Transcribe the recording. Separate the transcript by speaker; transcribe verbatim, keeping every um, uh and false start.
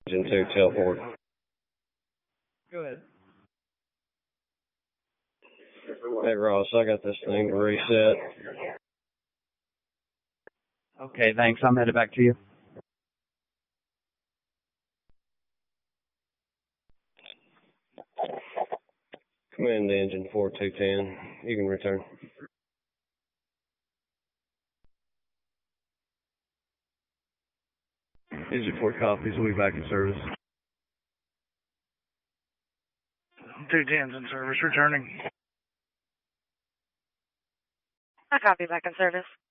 Speaker 1: Engine two, teleport.
Speaker 2: Go ahead.
Speaker 1: Hey, Ross, I got this thing to reset.
Speaker 2: Okay, thanks. I'm headed back to you.
Speaker 1: Command to engine four two ten. You can return.
Speaker 3: Engine four copies. We'll be back in service.
Speaker 4: two ten's in service, returning.
Speaker 5: I copy, back in service.